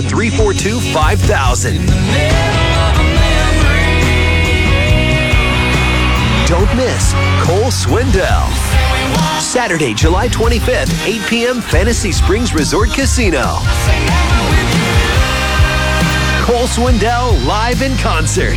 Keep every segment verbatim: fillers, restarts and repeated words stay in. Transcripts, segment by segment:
three four two, five thousand. Don't miss Cole Swindell. Saturday, July twenty-fifth, eight p.m. Fantasy Springs Resort Casino. Cole Swindell live in concert.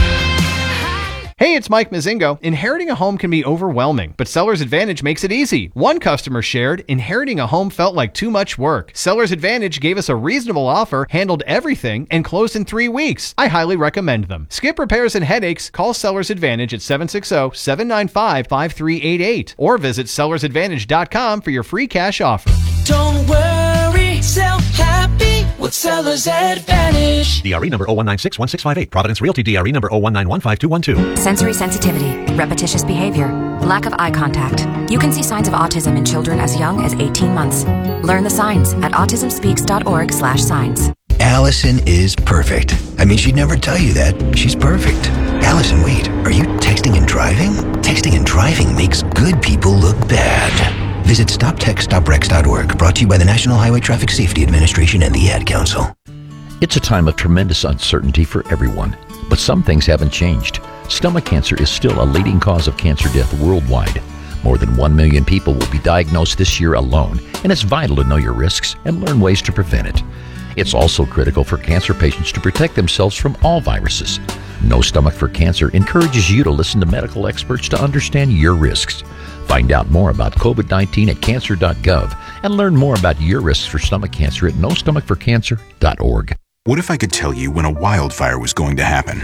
Hey, it's Mike Mazingo. Inheriting a home can be overwhelming, but Seller's Advantage makes it easy. One customer shared, inheriting a home felt like too much work. Seller's Advantage gave us a reasonable offer, handled everything, and closed in three weeks. I highly recommend them. Skip repairs and headaches. Call Seller's Advantage at seven six zero, seven nine five, five three eight eight or visit sellers advantage dot com for your free cash offer. Don't worry, sell happy with Seller's Advantage. D R E number zero one nine six one six five eight. Providence Realty D R E number zero one nine one five two one two. Sensory sensitivity, repetitious behavior, lack of eye contact. You can see signs of autism in children as young as eighteen months. Learn the signs at autism speaks dot org slash signs. Allison is perfect. I mean, she'd never tell you that. She's perfect. Allison, wait, are you texting and driving? Texting and driving makes good people look bad. Visit stop text stop rex dot org, brought to you by the National Highway Traffic Safety Administration and the Ad Council. It's a time of tremendous uncertainty for everyone, but some things haven't changed. Stomach cancer is still a leading cause of cancer death worldwide. More than one million people will be diagnosed this year alone, and it's vital to know your risks and learn ways to prevent it. It's also critical for cancer patients to protect themselves from all viruses. No Stomach for Cancer encourages you to listen to medical experts to understand your risks. Find out more about covid nineteen at cancer dot gov and learn more about your risks for stomach cancer at no stomach for cancer dot org. What if I could tell you when a wildfire was going to happen?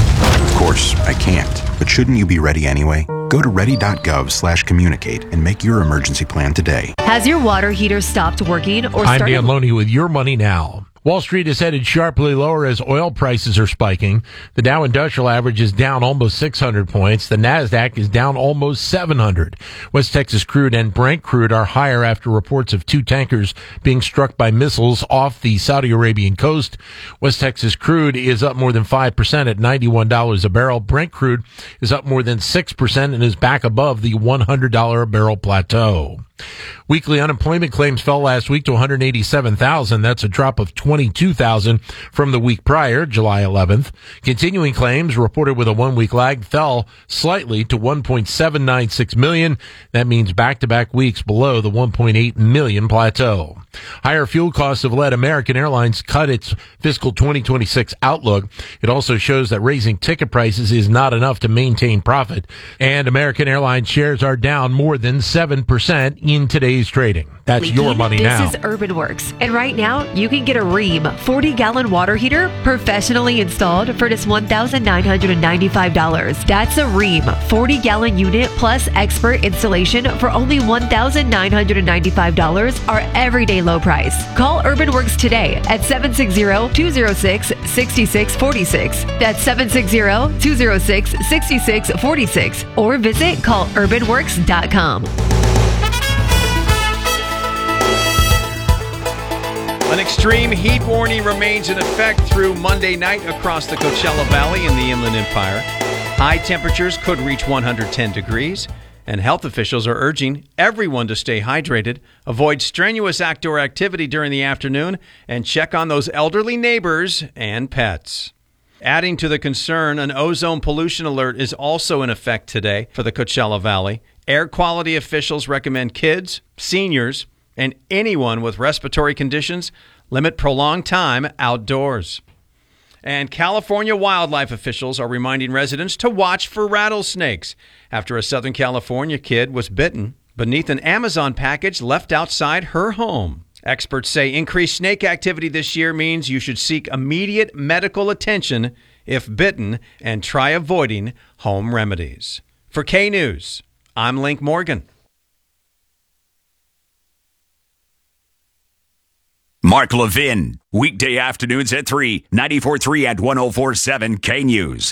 Of course, I can't, but shouldn't you be ready anyway? Go to ready dot gov slash communicate and make your emergency plan today. Has your water heater stopped working or I'm started? Dan Loney with Your Money Now. Wall Street is headed sharply lower as oil prices are spiking. The Dow Industrial Average is down almost six hundred points. The NASDAQ is down almost seven hundred. West Texas crude and Brent crude are higher after reports of two tankers being struck by missiles off the Saudi Arabian coast. West Texas crude is up more than five percent at ninety-one dollars a barrel. Brent crude is up more than six percent and is back above the one hundred dollars a barrel plateau. Weekly unemployment claims fell last week to one hundred eighty-seven thousand. That's a drop of twenty-two thousand from the week prior, July eleventh. Continuing claims reported with a one-week lag fell slightly to one point seven nine six million. That means back-to-back weeks below the one point eight million plateau. Higher fuel costs have led American Airlines cut its fiscal twenty twenty-six outlook. It also shows that raising ticket prices is not enough to maintain profit. And American Airlines shares are down more than seven percent in today's trading. That's Leaking. Your Money this Now. This is Urban Works. And right now, you can get a Rheem forty-gallon water heater professionally installed for just one thousand nine hundred ninety-five dollars. That's a Rheem forty-gallon unit plus expert installation for only one thousand nine hundred ninety-five dollars, our everyday low price. Call Urban Works today at seven six zero, two zero six, six six four six. That's seven six zero, two zero six, six six four six. Or visit call urban works dot com. An extreme heat warning remains in effect through Monday night across the Coachella Valley in the Inland Empire. High temperatures could reach one hundred ten degrees, and health officials are urging everyone to stay hydrated, avoid strenuous outdoor activity during the afternoon, and check on those elderly neighbors and pets. Adding to the concern, an ozone pollution alert is also in effect today for the Coachella Valley. Air quality officials recommend kids, seniors, and anyone with respiratory conditions limit prolonged time outdoors. And California wildlife officials are reminding residents to watch for rattlesnakes after a Southern California kid was bitten beneath an Amazon package left outside her home. Experts say increased snake activity this year means you should seek immediate medical attention if bitten and try avoiding home remedies. For K News, I'm Link Morgan. Mark Levin, weekday afternoons at three, ninety-four point three and one oh four point seven K News.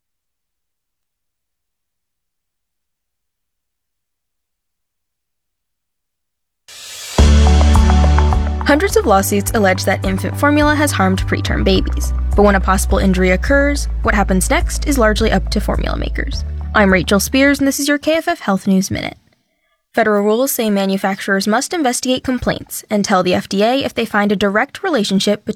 Hundreds of lawsuits allege that infant formula has harmed preterm babies. But when a possible injury occurs, what happens next is largely up to formula makers. I'm Rachel Spears, and this is your K F F Health News Minute. Federal rules say manufacturers must investigate complaints and tell the F D A if they find a direct relationship between